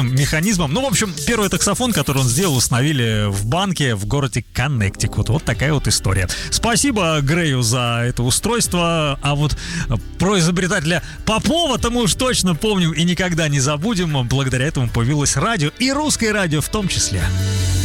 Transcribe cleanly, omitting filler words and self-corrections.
специальным механизмом. Ну, в общем, первый таксофон, который он сделал, установили в банке в городе Коннектикут. Вот такая вот история. Спасибо Грею за это устройство. А вот про изобретателя Попова-то мы уж точно помним и никогда не забудем. Благодаря этому появилось радио, и русское радио в том числе.